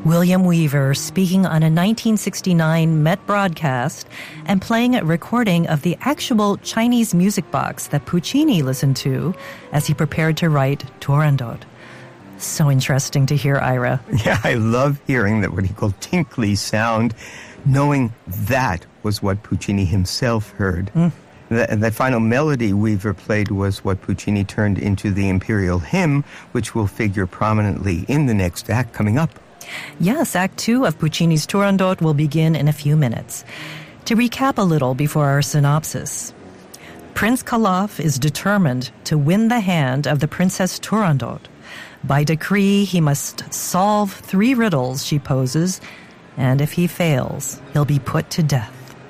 William Weaver speaking on a 1969 Met broadcast and playing a recording of the actual Chinese music box that Puccini listened to as he prepared to write Turandot. So interesting to hear, Ira. Yeah, I love hearing that what he called tinkly sound, knowing that was what Puccini himself heard. That final melody Weaver played was what Puccini turned into the Imperial Hymn, which will figure prominently in the next act coming up. Yes, Act 2 of Puccini's Turandot will begin in a few minutes. To recap a little before our synopsis, Prince Calaf is determined to win the hand of the Princess Turandot. By decree, he must solve 3 riddles she poses, and if he fails, he'll be put to death.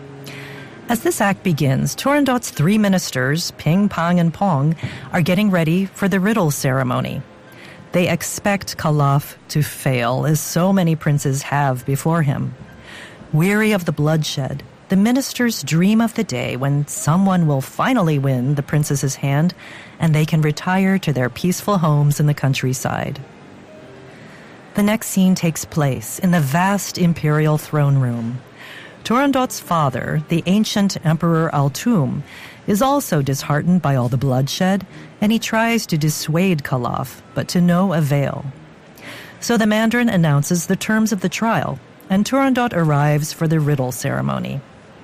As this act begins, Turandot's 3 ministers, Ping, Pang, and Pong, are getting ready for the riddle ceremony. They expect Calaf to fail, as so many princes have before him. Weary of the bloodshed, the ministers dream of the day when someone will finally win the princess's hand and they can retire to their peaceful homes in the countryside. The next scene takes place in the vast imperial throne room. Turandot's father, the ancient Emperor Altum, is also disheartened by all the bloodshed, and he tries to dissuade Calaf, but to no avail. So the Mandarin announces the terms of the trial, and Turandot arrives for the riddle ceremony.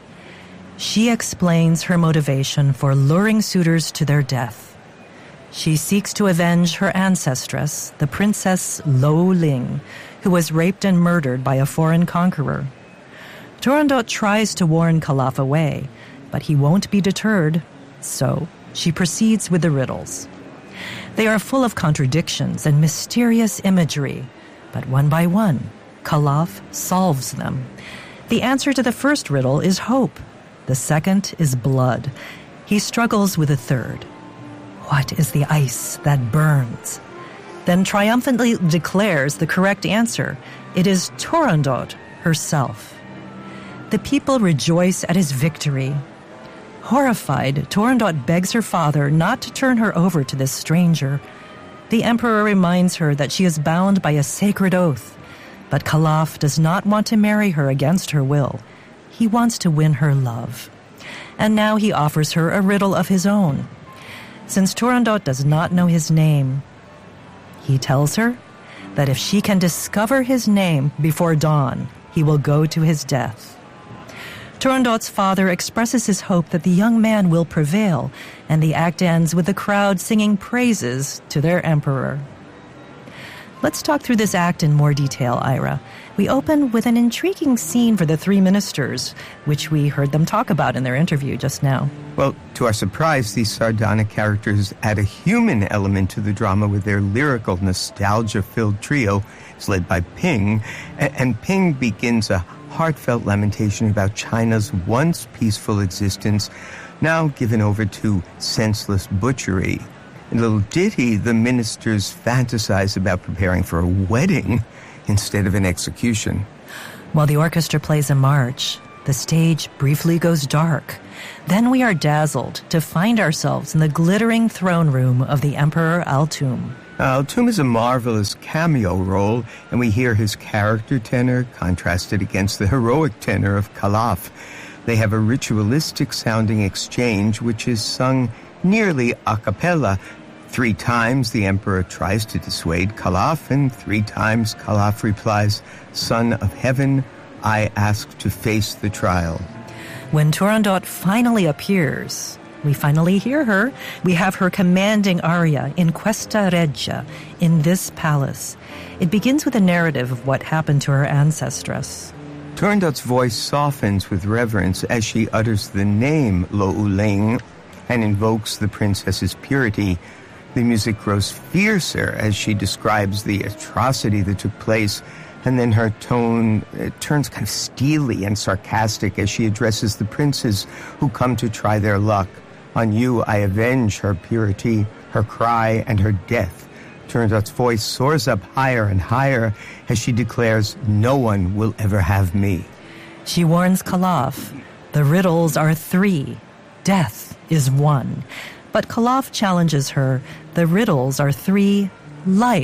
She explains her motivation for luring suitors to their death. She seeks to avenge her ancestress, the Princess Lo Ling, who was raped and murdered by a foreign conqueror. Turandot tries to warn Calaf away, but he won't be deterred, so she proceeds with the riddles. They are full of contradictions and mysterious imagery, but one by one, Calaf solves them. The answer to the first riddle is hope. The second is blood. He struggles with the third. What is the ice that burns? Then triumphantly declares the correct answer. It is Turandot herself. The people rejoice at his victory. Horrified, Turandot begs her father not to turn her over to this stranger. The emperor reminds her that she is bound by a sacred oath, but Calaf does not want to marry her against her will. He wants to win her love. And now he offers her a riddle of his own. Since Turandot does not know his name, he tells her that if she can discover his name before dawn, he will go to his death. Turandot's father expresses his hope that the young man will prevail, and the act ends with the crowd singing praises to their emperor. Let's talk through this act in more detail, Ira. We open with an intriguing scene for the 3 ministers, which we heard them talk about in their interview just now. Well, to our surprise, these sardonic characters add a human element to the drama with their lyrical, nostalgia-filled trio. It's led by Ping, and Ping begins a heartfelt lamentation about China's once peaceful existence, now given over to senseless butchery. In a little ditty, the ministers fantasize about preparing for a wedding instead of an execution. While the orchestra plays a march, the stage briefly goes dark. Then we are dazzled to find ourselves in the glittering throne room of the Emperor Altum. Altum is a marvelous cameo role, and we hear his character tenor contrasted against the heroic tenor of Calaf. They have a ritualistic-sounding exchange, which is sung nearly a cappella. 3 times the emperor tries to dissuade Calaf, and 3 times Calaf replies, "Son of heaven, I ask to face the trial." When Turandot finally appears, we finally hear her. We have her commanding aria in Questa Regia, in this palace. It begins with a narrative of what happened to her ancestress. Turandot's voice softens with reverence as she utters the name Lo Ling and invokes the princess's purity. The music grows fiercer as she describes the atrocity that took place, and then her tone turns kind of steely and sarcastic as she addresses the princes who come to try their luck. On you I avenge her purity, her cry, and her death. Turandot's voice soars up higher and higher as she declares, "No one will ever have me." She warns Calaf, the riddles are 3, death is 1. But Calaf challenges her, the riddles are 3, life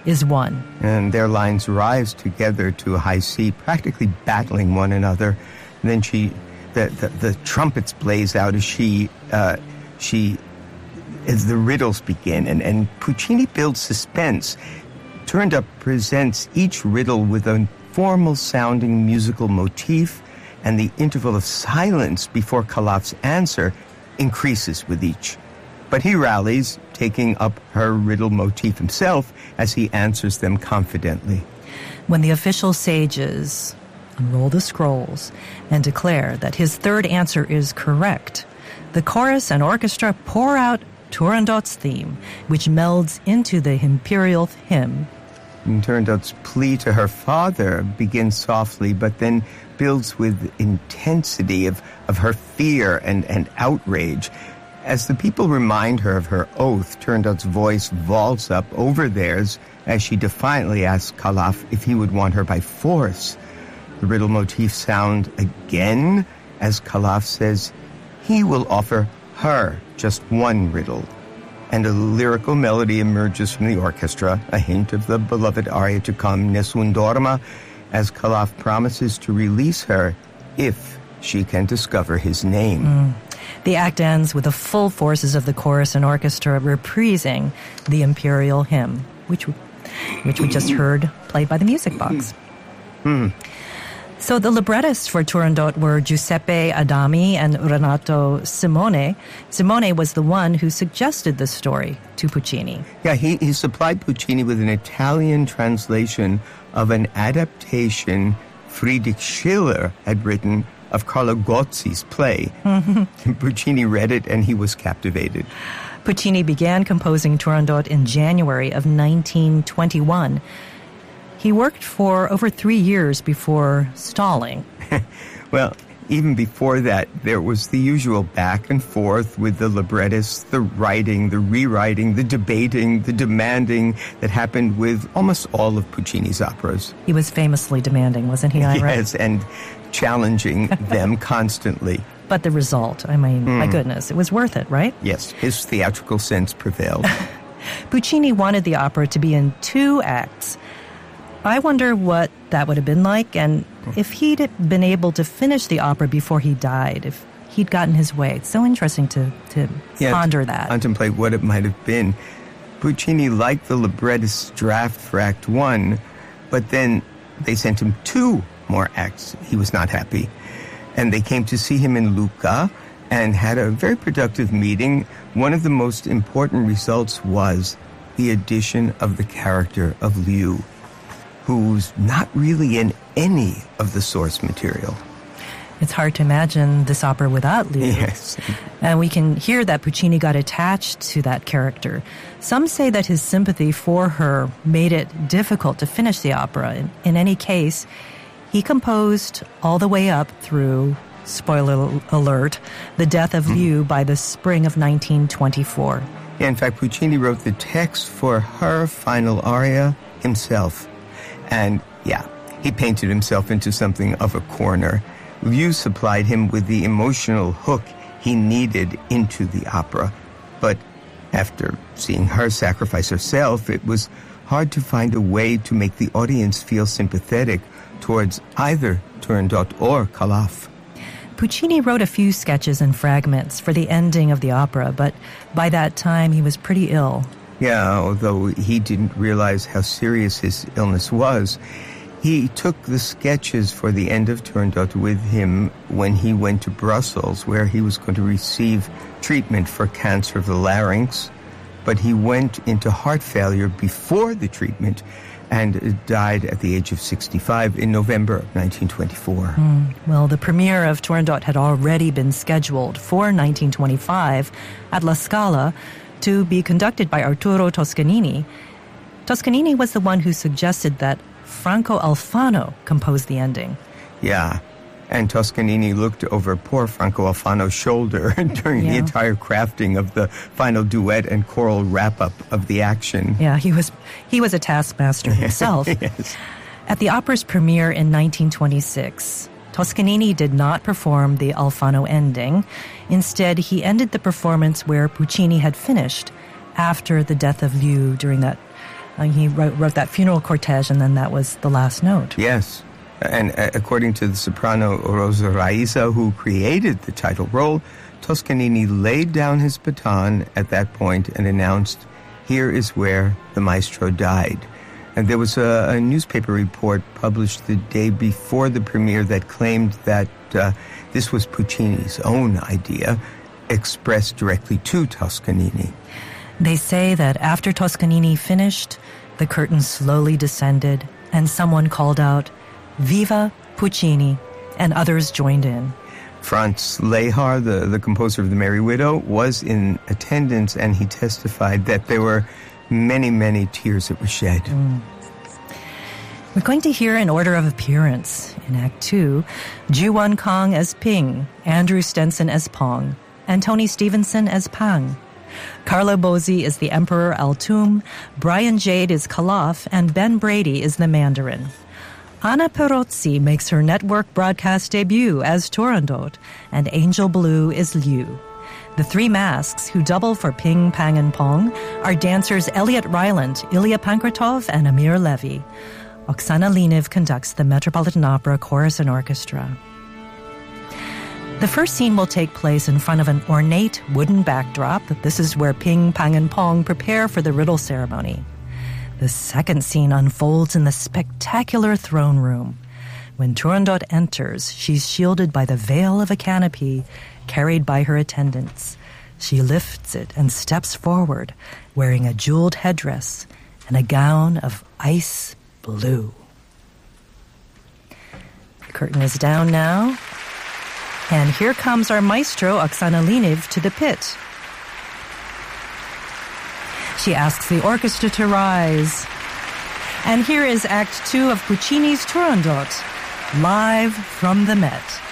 is one. And their lines rise together to a high C, practically battling one another. And then the trumpets blaze out as as the riddles begin. And Puccini builds suspense. Turandot presents each riddle with a formal-sounding musical motif, and the interval of silence before Calaf's answer increases with each. But he rallies, taking up her riddle motif himself as he answers them confidently. When the official sages unroll the scrolls and declare that his third answer is correct, the chorus and orchestra pour out Turandot's theme, which melds into the imperial hymn. And Turandot's plea to her father begins softly, but then builds with intensity of her fear and outrage. As the people remind her of her oath, Turandot's voice vaults up over theirs as she defiantly asks Calaf if he would want her by force. The riddle motifs sound again as Calaf says he will offer her just one riddle. And a lyrical melody emerges from the orchestra, a hint of the beloved aria to come, Nessun Dorma, as Calaf promises to release her if she can discover his name. The act ends with the full forces of the chorus and orchestra reprising the imperial hymn, which we just heard played by the music box. So the librettists for Turandot were Giuseppe Adami and Renato Simone. Simone was the one who suggested the story to Puccini. Yeah, he supplied Puccini with an Italian translation of an adaptation Friedrich Schiller had written of Carlo Gozzi's play. Puccini read it and he was captivated. Puccini began composing Turandot in January of 1921. He worked for over 3 years before stalling. Well, even before that, there was the usual back and forth with the librettists, the writing, the rewriting, the debating, the demanding that happened with almost all of Puccini's operas. He was famously demanding, wasn't he, Ira? Yes, and challenging them constantly. But the result, I mean, my goodness, it was worth it, right? Yes, his theatrical sense prevailed. Puccini wanted the opera to be in 2 acts. I wonder what that would have been like, and if he'd been able to finish the opera before he died, if he'd gotten his way. It's so interesting to ponder that. Contemplate what it might have been. Puccini liked the librettist's draft for Act 1, but then they sent him 2 more acts. He was not happy. And they came to see him in Lucca and had a very productive meeting. One of the most important results was the addition of the character of Liu, who's not really in any of the source material. It's hard to imagine this opera without Liu. Yes. And we can hear that Puccini got attached to that character. Some say that his sympathy for her made it difficult to finish the opera. In any case, he composed all the way up through, spoiler alert, the death of Liu by the spring of 1924. Yeah, in fact, Puccini wrote the text for her final aria himself. And, yeah, he painted himself into something of a corner. Liu supplied him with the emotional hook he needed into the opera. But after seeing her sacrifice herself, it was hard to find a way to make the audience feel sympathetic towards either Turandot or Calaf. Puccini wrote a few sketches and fragments for the ending of the opera, but by that time he was pretty ill. Yeah, although he didn't realize how serious his illness was. He took the sketches for the end of Turandot with him when he went to Brussels, where he was going to receive treatment for cancer of the larynx. But he went into heart failure before the treatment and died at the age of 65 in November of 1924. Well, the premiere of Turandot had already been scheduled for 1925 at La Scala, to be conducted by Arturo Toscanini. Toscanini was the one who suggested that Franco Alfano compose the ending. Yeah, and Toscanini looked over poor Franco Alfano's shoulder during the entire crafting of the final duet and choral wrap-up of the action. Yeah, he was a taskmaster himself. Yes. At the opera's premiere in 1926, Toscanini did not perform the Alfano ending. Instead, he ended the performance where Puccini had finished, after the death of Liu during that He wrote that funeral cortege, and then that was the last note. Yes. And according to the soprano Rosa Raisa, who created the title role, Toscanini laid down his baton at that point and announced, "Here is where the maestro died." And there was a newspaper report published the day before the premiere that claimed that this was Puccini's own idea, expressed directly to Toscanini. They say that after Toscanini finished, the curtain slowly descended, and someone called out, "Viva Puccini," and others joined in. Franz Lehar, the composer of The Merry Widow, was in attendance, and he testified that there were many, many tears that were shed. We're going to hear in order of appearance. In Act 2, Ju-Won Kang as Ping, Andrew Stenson as Pong, and Tony Stevenson as Pang. Carlo Bozzi is the Emperor Altum, Brian Jade is Calaf, and Ben Brady is the Mandarin. Anna Perozzi makes her network broadcast debut as Turandot, and Angel Blue is Liu. The three masks, who double for Ping, Pang, and Pong, are dancers Elliot Ryland, Ilya Pankratov, and Amir Levy. Oksana Liniv conducts the Metropolitan Opera Chorus and Orchestra. The first scene will take place in front of an ornate wooden backdrop. This is where Ping, Pang, and Pong prepare for the riddle ceremony. The second scene unfolds in the spectacular throne room. When Turandot enters, she's shielded by the veil of a canopy carried by her attendants. She lifts it and steps forward, wearing a jeweled headdress and a gown of ice blue. The curtain is down now, and here comes our maestro, Oksana Liniv, to the pit. She asks the orchestra to rise. And here is Act 2 of Puccini's Turandot, live from the Met.